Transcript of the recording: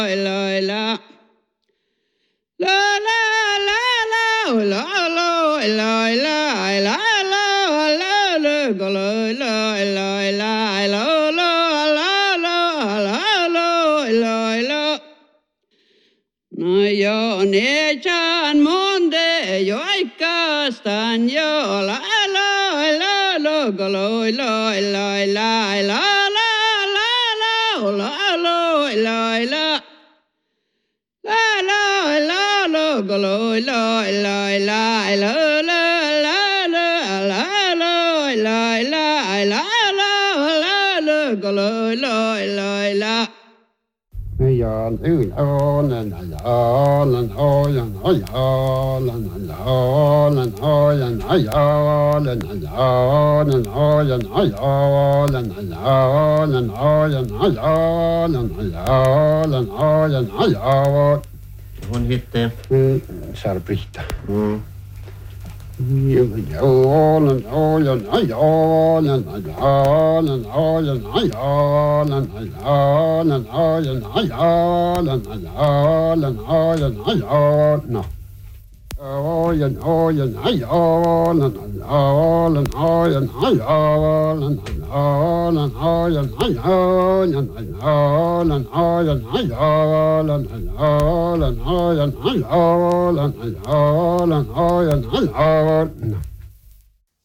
la la la la la la la la la la la yo ne chan monde yo castan yo la la la la galo la la la la la la la la la la la la la galo la la la la la la la la la la galo la la la Jan ulen alan ojan alan alan ojan alan alan ojan alan alan ojan alan ojan alan. Hon hette Sara-Britta. Alan ojan alan alan ojan alan alan ojan alan alan ojan alan. No. Ojan ojan alan alan ojan alan alan ojan alan alan ojan alan alan ojan alan alan ojan alan.